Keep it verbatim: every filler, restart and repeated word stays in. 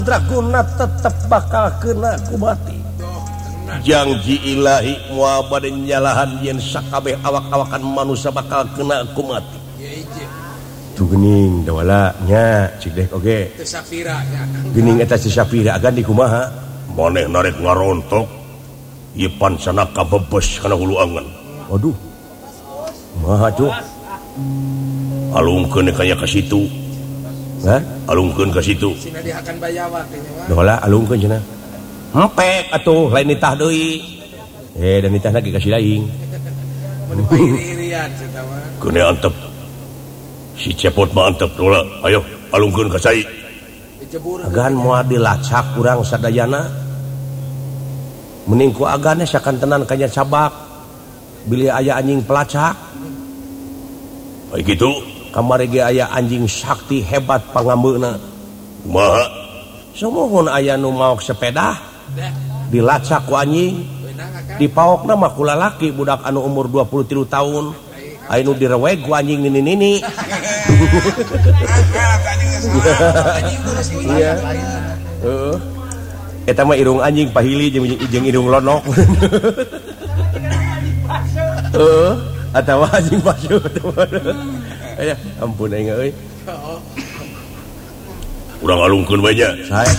Draguna tetep bakal kena kumati janji ilahi mua badan nyalahan yen sakabeh awak-awakan manusia bakal kena kumati tuh gening dawala nya cik deh oke gening eta si Sapira agan di kumaha maneh narek ngarontok ieu pansana kabebes kana hulu angan waduh maha tuh alungkeun kaya ka situ ha alungkeun ka situ sina dihakan bayawa teh dawala alungkeun cenah empek atuh lain nitah deui eh dan nitah lagi kasih laing mun pairi-irian cenah mah keun antep si cepot mah antep dawala ayo alungkeun ka sai agan moal dilacak urang sadayana mending ku agana sakantenan kanya cabak bilih aya anjing pelacak aya kitu kamari ge aya anjing sakti hebat pangambeuna kumaha samohon aya nu maok sepeda dilacak ku anjing dipaokna mah ku lalaki budak anu umur dua puluh tiga tahun aya nu direweg ku anjing nini-nini iya heeh eta mah irung anjing pahili jeung jeung irung lonok heeh atawa anjing pasu aya ampun aing euy urang alungkeun we nya sae